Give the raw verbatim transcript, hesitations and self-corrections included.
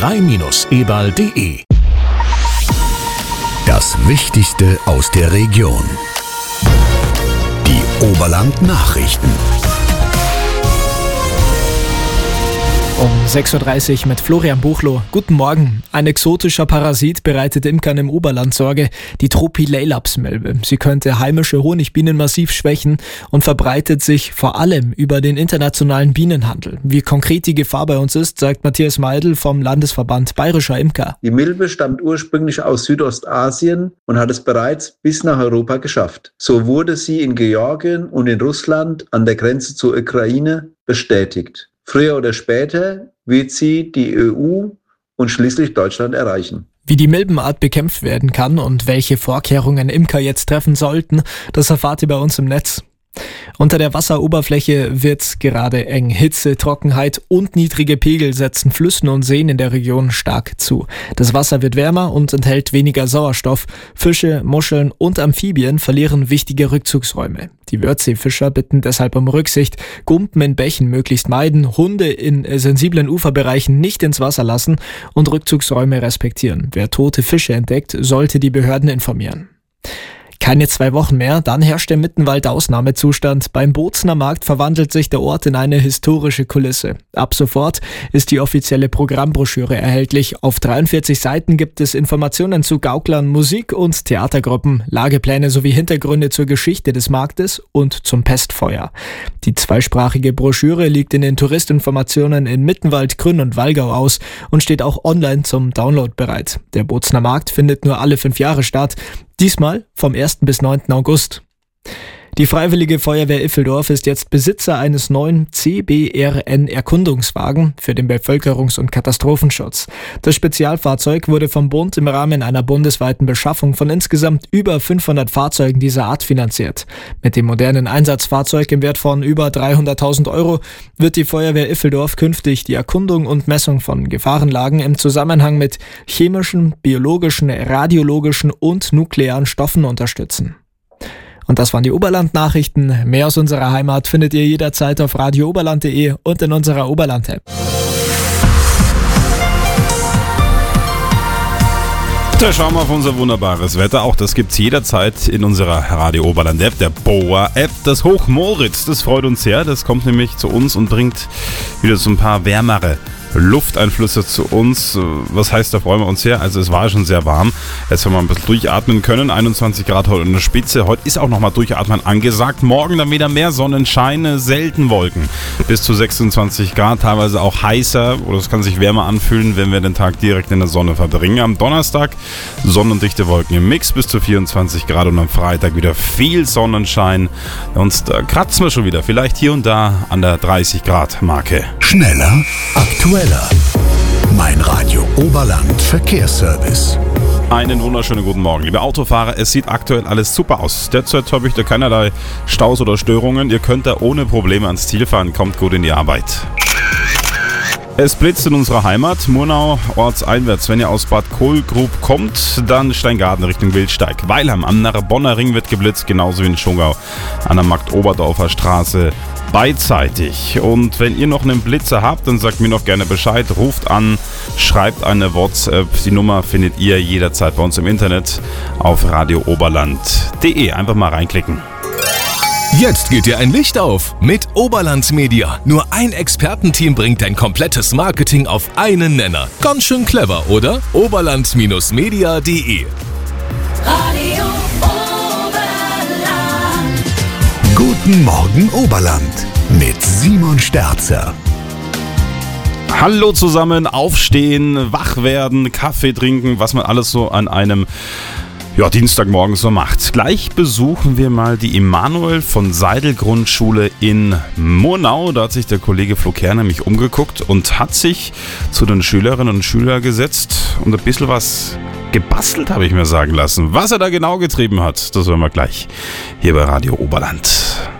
rhein Eberl punkt de. Das Wichtigste aus der Region. Die Oberland-Nachrichten. Um sechs Uhr dreißig mit Florian Buchloh. Guten Morgen. Ein exotischer Parasit bereitet Imkern im Oberland Sorge, die Tropilelapsmilbe. Sie könnte heimische Honigbienen massiv schwächen und verbreitet sich vor allem über den internationalen Bienenhandel. Wie konkret die Gefahr bei uns ist, sagt Matthias Meidl vom Landesverband Bayerischer Imker. Die Milbe stammt ursprünglich aus Südostasien und hat es bereits bis nach Europa geschafft. So wurde sie in Georgien und in Russland an der Grenze zur Ukraine bestätigt. Früher oder später wird sie die E U und schließlich Deutschland erreichen. Wie die Milbenart bekämpft werden kann und welche Vorkehrungen Imker jetzt treffen sollten, das erfahrt ihr bei uns im Netz. Unter der Wasseroberfläche wird's gerade eng. Hitze, Trockenheit und niedrige Pegel setzen Flüssen und Seen in der Region stark zu. Das Wasser wird wärmer und enthält weniger Sauerstoff. Fische, Muscheln und Amphibien verlieren wichtige Rückzugsräume. Die Wörthseefischer bitten deshalb um Rücksicht, Gumpen in Bächen möglichst meiden, Hunde in sensiblen Uferbereichen nicht ins Wasser lassen und Rückzugsräume respektieren. Wer tote Fische entdeckt, sollte die Behörden informieren. Keine zwei Wochen mehr, dann herrscht im Mittenwald Ausnahmezustand. Beim Bozner Markt verwandelt sich der Ort in eine historische Kulisse. Ab sofort ist die offizielle Programmbroschüre erhältlich. Auf dreiundvierzig Seiten gibt es Informationen zu Gauklern, Musik- und Theatergruppen, Lagepläne sowie Hintergründe zur Geschichte des Marktes und zum Pestfeuer. Die zweisprachige Broschüre liegt in den Touristinformationen in Mittenwald, Grün und Wallgau aus und steht auch online zum Download bereit. Der Bozner Markt findet nur alle fünf Jahre statt. Diesmal vom ersten bis neunten August. Die Freiwillige Feuerwehr Iffeldorf ist jetzt Besitzer eines neuen C B R N-Erkundungswagen für den Bevölkerungs- und Katastrophenschutz. Das Spezialfahrzeug wurde vom Bund im Rahmen einer bundesweiten Beschaffung von insgesamt über fünfhundert Fahrzeugen dieser Art finanziert. Mit dem modernen Einsatzfahrzeug im Wert von über dreihunderttausend Euro wird die Feuerwehr Iffeldorf künftig die Erkundung und Messung von Gefahrenlagen im Zusammenhang mit chemischen, biologischen, radiologischen und nuklearen Stoffen unterstützen. Und das waren die Oberland-Nachrichten. Mehr aus unserer Heimat findet ihr jederzeit auf radio oberland punkt de und in unserer Oberland-App. Da schauen wir auf unser wunderbares Wetter. Auch das gibt's jederzeit in unserer Radio Oberland App, der B O A App. Das Hochmoritz, das freut uns sehr. Das kommt nämlich zu uns und bringt wieder so ein paar wärmere Lufteinflüsse zu uns. Was heißt, da freuen wir uns sehr. Also es war schon sehr warm. Jetzt haben wir ein bisschen durchatmen können. einundzwanzig Grad heute in der Spitze. Heute ist auch nochmal Durchatmen angesagt. Morgen dann wieder mehr Sonnenschein, selten Wolken. Bis zu sechsundzwanzig Grad, teilweise auch heißer. Oder es kann sich wärmer anfühlen, wenn wir den Tag direkt in der Sonne verbringen. Am Donnerstag sonnendichte Wolken im Mix bis zu vierundzwanzig Grad und am Freitag wieder viel Sonnenschein. Und da kratzen wir schon wieder. Vielleicht hier und da an der dreißig Grad Marke. Schneller, aktuell. Mein Radio Oberland Verkehrsservice. Einen wunderschönen guten Morgen, liebe Autofahrer. Es sieht aktuell alles super aus. Derzeit habe ich da keinerlei Staus oder Störungen. Ihr könnt da ohne Probleme ans Ziel fahren. Kommt gut in die Arbeit. Es blitzt in unserer Heimat, Murnau ortseinwärts. Wenn ihr aus Bad Kohlgrub kommt, dann Steingarten Richtung Wildsteig. Weilheim am Narbonner Ring wird geblitzt, genauso wie in Schongau an der Markt-Oberdorfer Straße beidseitig. Und wenn ihr noch einen Blitzer habt, dann sagt mir noch gerne Bescheid, ruft an, schreibt eine WhatsApp. Die Nummer findet ihr jederzeit bei uns im Internet auf radio oberland punkt de. Einfach mal reinklicken. Jetzt geht dir ein Licht auf mit Oberland Media. Nur ein Expertenteam bringt dein komplettes Marketing auf einen Nenner. Ganz schön clever, oder? oberland Media punkt de. Radio Oberland. Guten Morgen Oberland mit Simon Sterzer. Hallo zusammen, aufstehen, wach werden, Kaffee trinken, was man alles so an einem ja, Dienstagmorgen so macht. Gleich besuchen wir mal die Emanuel von Seidel Grundschule in Murnau. Da hat sich der Kollege Flo Kerr nämlich umgeguckt und hat sich zu den Schülerinnen und Schülern gesetzt und ein bisschen was gebastelt, habe ich mir sagen lassen. Was er da genau getrieben hat, das hören wir gleich hier bei Radio Oberland.